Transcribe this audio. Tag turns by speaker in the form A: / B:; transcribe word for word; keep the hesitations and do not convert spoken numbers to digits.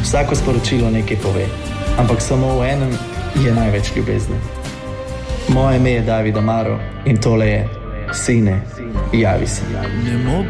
A: Vsako sporočilo nekaj pove, ampak samo v enem je največ ljubezni. Moje ime je David Amaro in tole je Sine, javi se.
B: Ne